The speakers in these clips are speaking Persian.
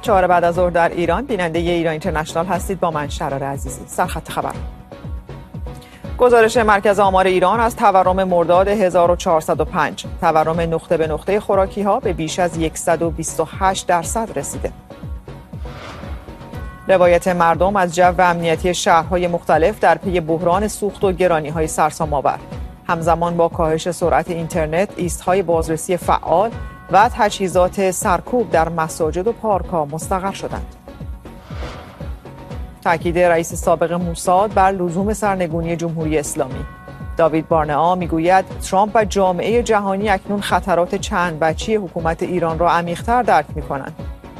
4 بعد از ظهر در ایران، بیننده ایران اینترنشنال هستید. با من شرار عزیزی. سرخط خبر. گزارش مرکز آمار ایران از تورم مرداد 1405. تورم نقطه به نقطه خوراکی ها به بیش از 128% رسیده. روایت مردم از جو امنیتی شهرهای مختلف در پی بحران سوخت و گرانی‌های سرسام‌آور. همزمان با کاهش سرعت اینترنت، ایست‌های بازرسی فعال و تجهیزات سرکوب در مساجد و پارک‌ها مستقر شدند. تاکید رئیس سابق موساد بر لزوم سرنگونی جمهوری اسلامی. داوید بارنئا میگوید ترامپ و جامعه جهانی اکنون خطرات چند بچی حکومت ایران را عمیق‌تر درک می‌کنند.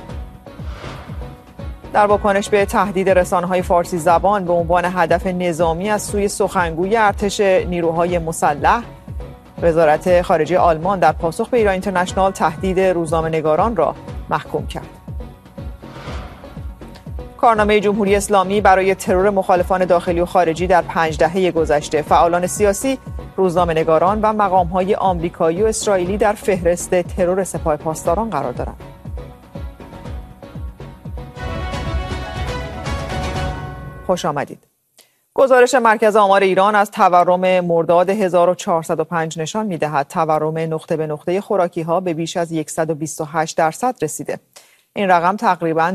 در واکنش به تهدید رسانه‌های فارسی زبان به عنوان هدف نظامی از سوی سخنگوی ارتش نیروهای مسلح، وزارت خارجه آلمان در پاسخ به ایران اینترنشنال تهدید روزنامه‌نگاران را محکوم کرد. کارنامه جمهوری اسلامی برای ترور مخالفان داخلی و خارجی در 5 دهه گذشته. فعالان سیاسی، روزنامه‌نگاران و مقام‌های آمریکایی و اسرائیلی در فهرست ترور سپاه پاسداران قرار دارند. خوش آمدید. گزارش مرکز آمار ایران از تورم مرداد 1405 نشان می‌دهد تورم نقطه به نقطه خوراکی‌ها به بیش از 128% رسیده. این رقم تقریباً